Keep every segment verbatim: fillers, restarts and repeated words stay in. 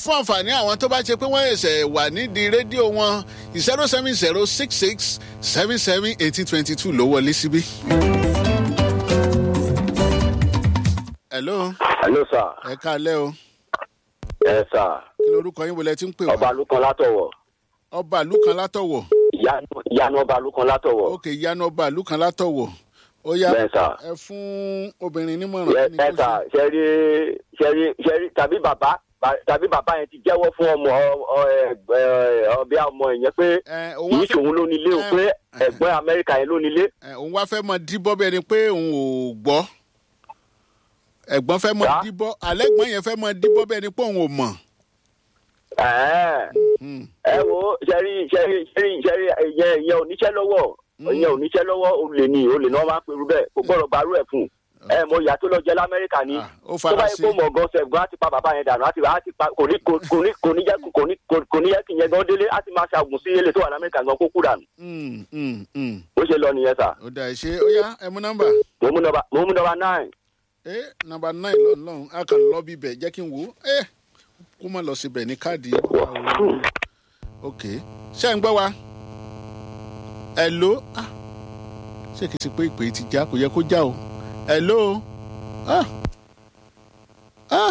fún àǹfààní àwọn tó bá ṣe pé wọ́n ẹ̀sẹ̀ wà nídìí rédíò wọn zero seven zero six six seven seven eighteen twenty two ló wọlé síbí. hello. hello sir. ẹ káalẹ́ o. ẹ sà. kí lorúkọ yín wọlé tí ń pè wá. ọba lukan látọ̀wọ̀. ọba lukan látọ̀wọ̀. ìyanu ọba lukan látọ̀wọ̀. ok ìyanu ọba lukan látọ̀wọ̀. ó yá ẹ fún obìnrin nímọ̀ràn. ẹ sà ṣẹ́rí ṣẹ́rí ṣẹ́rí tàbí bàbá tàbí bàbá yẹn ti jẹ́wọ́ fún ọmọ ọbẹ̀ ọmọ yẹn pé kì í ṣòun ló nílé o pé ẹ̀gbọ́n amẹ́ríkà yẹn ló nílé. òun wá fẹ́ mọ díbọ́ bẹ́ẹ̀ ni pé òun ò gbọ́ ẹ̀gbọ́n fẹ́ mọ díbọ́ alẹ́gbọ́n yẹn fẹ́ mọ díbọ́ bẹ́ẹ̀ ni pé òun ò mọ̀. ẹ wo ṣẹ́rí ṣẹ́rí ṣẹ́rí ṣẹ́rí ìyẹn ìyẹn oníṣẹ́ lọ́wọ́ ìyẹn oníṣẹ́ lọ́wọ́ olè ní olè náà máa ń perú bẹ́ẹ̀ kò gbọ́dọ̀ gbarú ẹ̀ fún un ẹ mọ ìyá tó lọ jẹ lamẹríkà ni tó bá yẹ kó mọ gan sẹf gan á ti pa bàbá yẹn dànù á ti á ti pa kò ní kò ní kò ní jẹ kò ní kò ní yẹ kí yẹn gan délé á ti máa ṣàgùn sí ilé tó wà lamẹríkà gan kó kú dànù. ó ṣe lọ nìyẹn sà. ó dà ṣe ó yá ẹ mú nọ́mbà. mo mú nọ́mbà mo mú nọ́mbà nine. ẹ nọ́mbà nine lọ́nà lọ́hùn a kàn lọ bíbẹ̀ jẹ́ kí n wò ó ẹ kó má lọ síbẹ̀ ní káàdì. ok ṣé ń gbọ́ wa ẹ ló ṣé kìí ṣe pé ìpè ti já kò yẹ kó já o. hello ah ah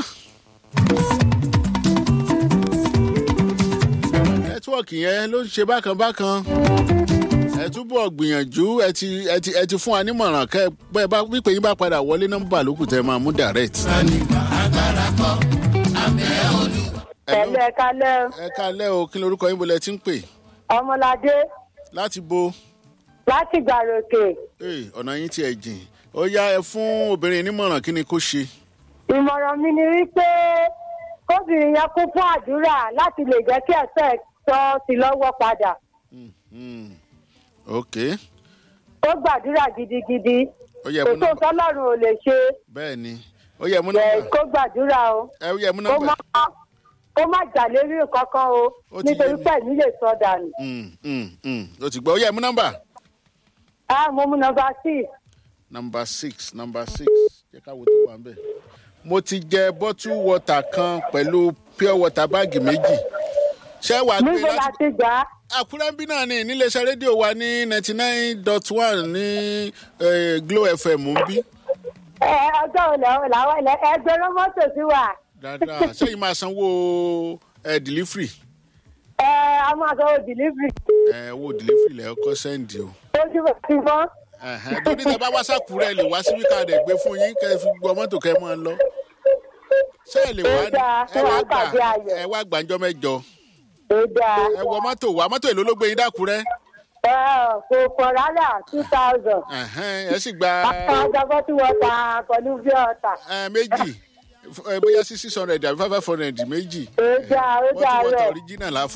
nẹ́tíwọ̀kì yẹn ló ń ṣe bákan bákan ẹ túbọ̀ gbìyànjú ẹ ti ẹ ti ẹ ti fún wa nímọ̀ràn kẹ́ ẹ bá wípé yín bá padà wọlé nọ́mbà lókùn tẹ́ máa mú direct. ẹ̀lú ẹ kálẹ́ o. ẹ kálẹ́ o kí lorúkọ yín bolẹ̀ tí ń pè. ọmọládé. láti bo. láti gbàròkè. ee ọ̀nà yín tiẹ̀ jìn ó yá ẹ fún obìnrin nímọ̀ràn kí ni kó ṣe. ìmọ̀ràn mi ni wípé kóbìnrin yẹn kún fún àdúrà láti lè jẹ́ kí ẹ̀sẹ̀ tọ́ sí lọ́wọ́ padà. ok. ó gbàdúrà gidigidi. ó yẹ mú nọ́mbà. kò tó tọ́lọ́run ò lè ṣe. bẹ́ẹ̀ ni ó yẹ mú nọ́mbà. kó gbàdúrà o. ẹ ó yẹ mú nọ́mbà. ó má jà lérí kankan o nítorí pé ẹ̀mí lè sọ dànù. ó ti gbọ́ ó yẹ mú nọ́mbà. ah mo mú nọ́mbà six. number six number six jẹ́ ká wo tó wà ń bẹ̀. mo ti jẹ bottle water kan pẹ̀lú pure water báàgì méjì. ṣé wàá gbé láti. níbo la ti gbà á. àkúrẹ́ ń bí náà ní níléeṣẹ́ rédíò wa ní ninety nine dot one ní Glo F M ń bí. ẹ ọjọ́ òlẹ̀ làwọn ilẹ̀ ẹgbẹ̀rún mọ́tò sí wa. dáadáa ṣé yìí máa sanwó delivery. ẹ a máa sanwó delivery. ẹ owó delivery lẹ ọkọ sẹ́ǹdì o. ojú bá ti mọ́. torí tẹ bá wá sákùrẹ́ lè wá síbí ká rẹ̀ gbé fún yín kẹ́ ẹ fi gbọ́ mọ́tò kẹ́ ẹ máa lọ. ṣé ẹ lè wá ní ẹ wá gbà ẹ wá gbàǹjọ́ mẹ́jọ. ẹ wọ mọ́tò wá mọ́tò èlò ló gbé yín dákúrẹ́. kò kọ̀ rárá two thousand. ẹ sì gba. àtàwọn tí wọ́n ta pẹ̀lú bí ọ̀tà. méjì bóyá sí six hundred àbí five hundred méjì. ó dáa ó dáa rẹ̀. wọ́n ti wọ́n ta original láfún.